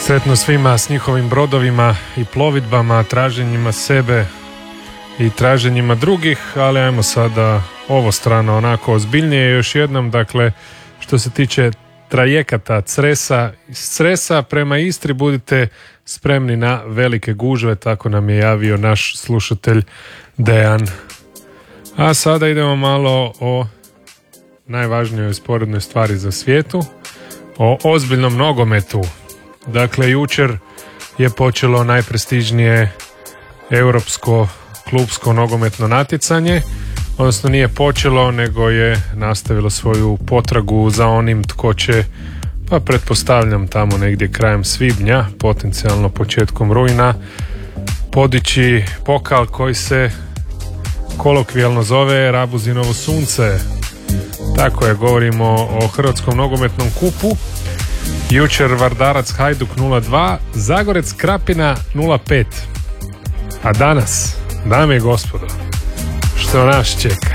Sretno svima s njihovim brodovima i plovidbama, traženjima sebe i traženjima drugih, ali ajmo sada ovo strano onako ozbiljnije još jednom. Dakle, što se tiče trajekata Cresa prema Istri, budite spremni na velike gužve, tako nam je javio naš slušatelj Dejan. A sada idemo malo o najvažnijoj sporednoj stvari za svijetu, o ozbiljnom nogometu. Dakle, jučer je počelo najprestižnije europsko klupsko nogometno natjecanje, odnosno nije počelo, nego je nastavilo svoju potragu za onim tko će, pa pretpostavljam tamo negdje krajem svibnja, potencijalno početkom rujna, podići pokal koji se kolokvijalno zove Rabuzinovo sunce. Tako je, govorimo o Hrvatskom nogometnom kupu. Jučer Vardarac Hajduk 0-2, Zagorec Krapina 0-5. A danas, dame i gospodo, što nas čeka?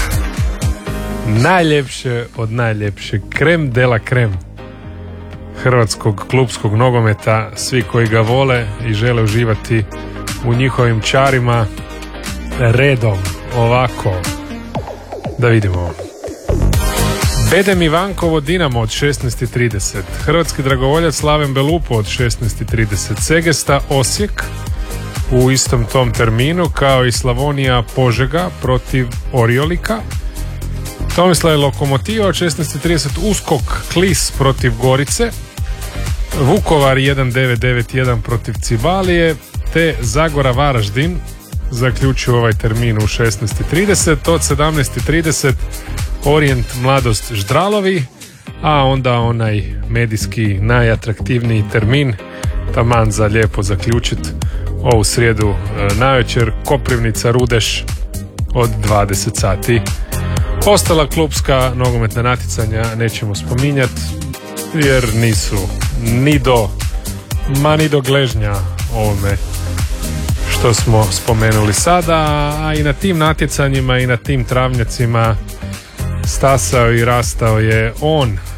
Najljepše od najljepše, krem de la krem hrvatskog klupskog nogometa, svi koji ga vole i žele uživati u njihovim čarima, redom, ovako. Da vidimo. Bedem Ivankovo Dinamo od 16:30, Hrvatski dragovoljac Slaven Belupo od 16:30, Segesta Osijek u istom tom terminu, kao i Slavonija Požega protiv Oriolika, Tomislav Lokomotiva od 16:30, Uskok Klis protiv Gorice, Vukovar 1991 protiv Cibalije, te Zagora Varaždin zaključuju ovaj termin u 16:30, od 17:30 Orijent Mladost Ždralovi, a onda onaj medijski najatraktivniji termin, taman za lijepo zaključiti ovu srijedu navečer, Koprivnica Rudeš od 20 sati. Ostala klupska nogometna natjecanja nećemo spominjati, jer nisu ni do gležnja ovome što smo spomenuli sada, a i na tim natjecanjima i na tim travnjacima stasao i rastao je on,